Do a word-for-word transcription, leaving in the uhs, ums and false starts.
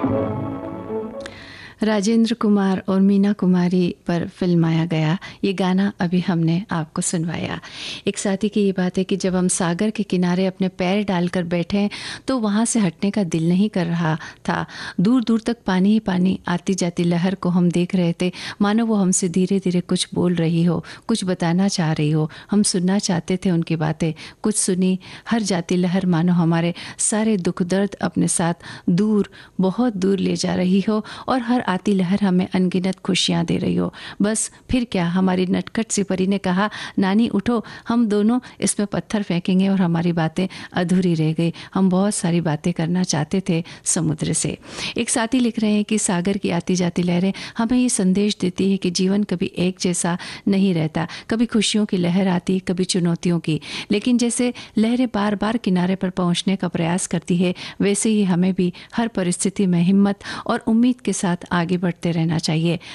राजेंद्र कुमार और मीना कुमारी पर फिल्माया गया ये गाना अभी हमने आपको सुनवाया। एक साथी की ये बात है कि जब हम सागर के किनारे अपने पैर डालकर बैठे तो वहाँ से हटने का दिल नहीं कर रहा था। दूर दूर तक पानी ही पानी, आती जाती लहर को हम देख रहे थे, मानो वो हमसे धीरे धीरे कुछ बोल रही हो, कुछ बताना चाह रही हो। हम सुनना चाहते थे उनकी बातें, कुछ सुनी। हर जाती लहर मानो हमारे सारे दुख दर्द अपने साथ दूर, बहुत दूर ले जा रही हो और हर आती लहर हमें अनगिनत खुशियां दे रही हो। बस फिर क्या, हमारी नटखट सी परी ने कहा, नानी उठो, हम दोनों इसमें पत्थर फेंकेंगे और हमारी बातें अधूरी रह गई। हम बहुत सारी बातें करना चाहते थे समुद्र से। एक साथी लिख रहे हैं कि सागर की आती जाती लहरें हमें ये संदेश देती है कि जीवन कभी एक जैसा नहीं रहता। कभी खुशियों की लहर आती, कभी चुनौतियों की, लेकिन जैसे लहरें बार बार किनारे पर पहुंचने का प्रयास करती है, वैसे ही हमें भी हर परिस्थिति में हिम्मत और उम्मीद के साथ आगे बढ़ते रहना चाहिए।